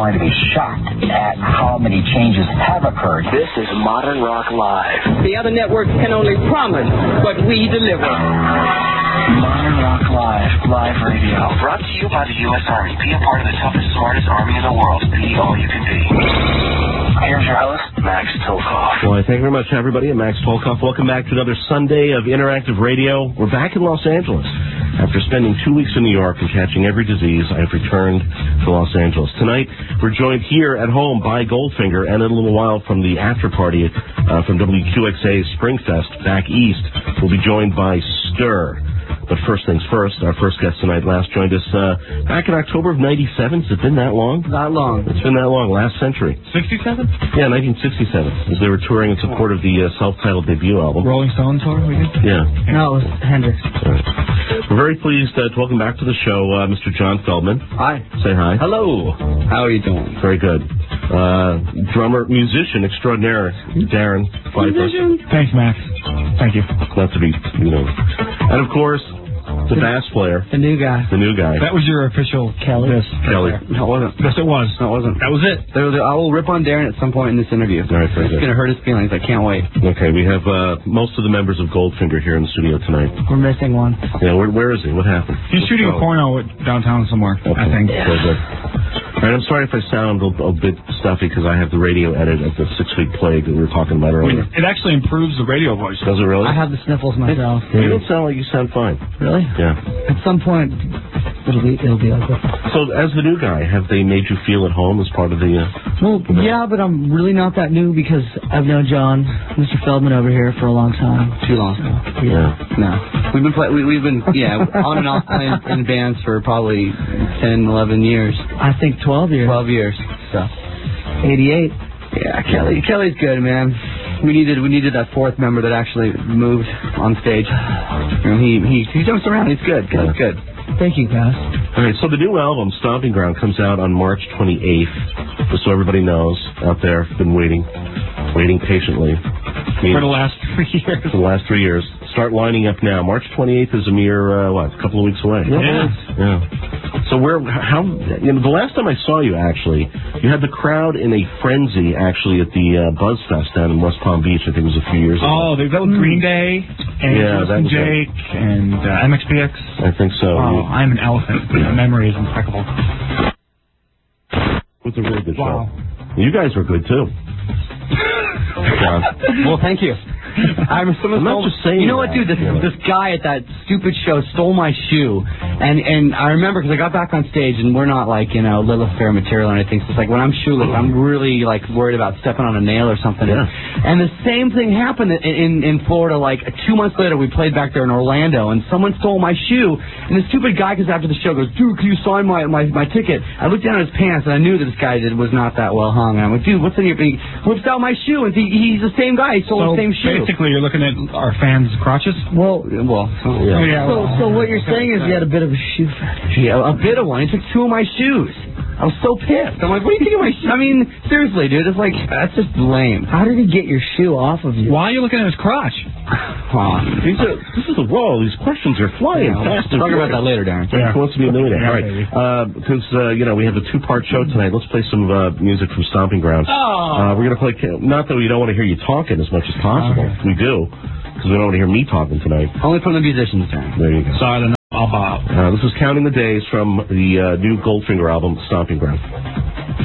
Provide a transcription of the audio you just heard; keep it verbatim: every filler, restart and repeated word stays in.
going to be shocked at how many changes have occurred. This is Modern Rock Live. The other networks can only promise, but we deliver. Modern Rock Live, live radio. Brought to you by the U S Army. Be a part of the toughest, smartest army in the world. Be all you can be. Here's your host, Max Tolkoff. Well, thank you very much, everybody. I'm Max Tolkoff. Welcome back to another Sunday of interactive radio. We're back in Los Angeles. After spending two weeks in New York and catching every disease, I have returned to Los Angeles. Tonight, we're joined here at home by Goldfinger, and in a little while from the after party uh, from W Q X A's Springfest back east, we'll be joined by Stir. But first things first, our first guest tonight last joined us uh, back in October of ninety-seven. Has it been that long? Not long. It's been that long, last century. sixty-seven? Yeah, nineteen sixty-seven, as they were touring in support of the uh, self-titled debut album. Rolling Stone tour, we did? Yeah. No, it was Hendrix. Right. We're very pleased uh, to welcome back to the show uh, Mister John Feldman. Hi. Say hi. Hello. How are you doing? Very good. Uh, drummer, musician extraordinaire, Darren Pfeiffer. Musician. Thanks, Max. Thank you. Not to be, you know. And of course, the bass player. The new guy. The new guy. That was your official Kelly. This. Kelly. No, it wasn't. Yes, it was. No, it wasn't. That was it. There was a, I will rip on Darren at some point in this interview. All right, very It's good. going to hurt his feelings. I can't wait. Okay, we have uh, most of the members of Goldfinger here in the studio tonight. We're missing one. Yeah, where, where is he? What happened? He's shooting a porno downtown somewhere, okay. I think. Yeah. Very good. All right, I'm sorry if I sound a, a bit stuffy because I have the radio edit of the six-week plague that we were talking about earlier. It actually improves the radio voice. Does it really? I have the sniffles myself. You don't sound like you sound fine. Really? Yeah. At some point, it'll be it'll be okay. So, as the new guy, have they made you feel at home as part of the... Uh, well, the yeah, but I'm really not that new because I've known John, Mister Feldman over here for a long time. Too long. So, yeah. No. We've been play, we, we've been yeah on and off playing in bands for probably ten, eleven years. I think twelve years. Twelve years. So. Eighty-eight. Yeah, Kelly. Kelly's good, man. We needed we needed that fourth member that actually moved on stage. You know, he he he jumps around. He's good. Good. Yeah. Good. Thank you, guys. All right, so the new album, Stomping Ground, comes out on March twenty-eighth. Just so everybody knows out there, been waiting, waiting patiently. I mean, for the last three years. For the last three years. Start lining up now. March twenty-eighth is a mere, uh, what, a couple of weeks away? Yeah. Yeah. So where, how, you know, the last time I saw you, actually, you had the crowd in a frenzy, actually, at the uh, Buzz Fest down in West Palm Beach. I think it was a few years ago. Oh, they go with Green Day, and yeah, that was Jake, it. and uh, M X P X. I think so. Oh, yeah. I'm an elephant. My memory is impeccable. It was a really good wow. show. You guys were good, too. John. Well, thank you. I'm, I'm not just saying. You know what, that, dude? This you know. this guy at that stupid show stole my shoe, and and I remember because I got back on stage, and we're not like you know Lilith Fair material or anything. So it's like when I'm shoeless, I'm really like worried about stepping on a nail or something. Yeah. And the same thing happened in, in in Florida. Like two months later, we played back there in Orlando, and someone stole my shoe. And the stupid guy comes after the show, goes, "Dude, can you sign my my my ticket?" I looked down at his pants, and I knew that this guy did was not that well hung. And I'm like, "Dude, what's in your?" He whips out my shoe, and he, he's the same guy. He stole so the same shoe. Basically, you're looking at our fans' crotches? Well, well. Yeah. yeah So, well, so what you're saying is you had a bit of a shoe fetish. Yeah, a bit of one. He took two of my shoes. I was so pissed. I'm like, what do you think of my shoe? I mean, seriously, dude. It's like, that's just lame. How did he get your shoe off of you? Why are you looking at his crotch? Oh, these are, this is the wall. These questions are flying yeah, fast. We'll talk about that later, Darren. Yeah. Who wants to be a millionaire? Yeah, All right. Because, uh, uh, you know, we have a two-part show tonight. Let's play some uh, music from Stomping Ground. Oh. Uh, we're going to play, not that we don't want to hear you talking as much as possible. Okay. We do. Because we don't want to hear me talking tonight. Only from the musicians, Darren. There you go. Sorry, I don't know. I'll bob. Uh, this is Counting the Days from the uh, new Goldfinger album, Stomping Ground.